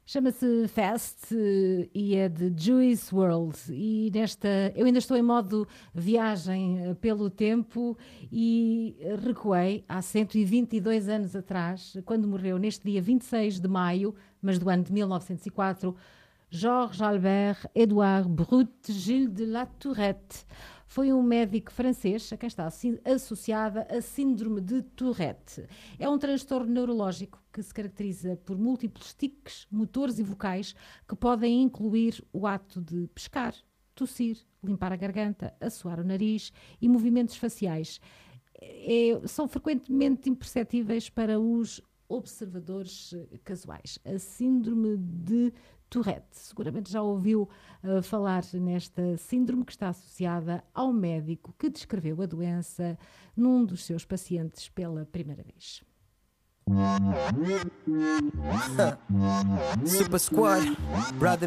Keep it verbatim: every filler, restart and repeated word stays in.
Chama-se Fast e é de Juice world. E nesta, eu ainda estou em modo viagem pelo tempo e recuei há cento e vinte e dois anos atrás, quando morreu neste dia vinte e seis de maio, mas do ano de mil novecentos e quatro, Georges Albert Édouard Brut Gilles de La Tourette. Foi um médico francês a quem está associada a síndrome de Tourette. É um transtorno neurológico que se caracteriza por múltiplos tiques, motores e vocais que podem incluir o ato de pescar, tossir, limpar a garganta, assoar o nariz e movimentos faciais. É, são frequentemente imperceptíveis para os observadores casuais. A síndrome de Tourette. Seguramente já ouviu uh, falar nesta síndrome que está associada ao médico que descreveu a doença num dos seus pacientes pela primeira vez. Super Squad, brother.